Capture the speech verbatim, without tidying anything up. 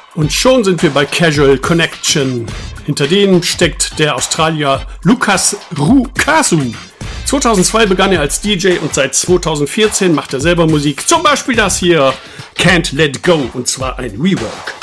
Und schon sind wir bei Casual Connection. Hinter denen steckt der Australier Lucas Rucasu. zweitausendzwei begann er als D J und seit zweitausendvierzehn macht er selber Musik. Zum Beispiel das hier, Can't Let Go, und zwar ein Rework.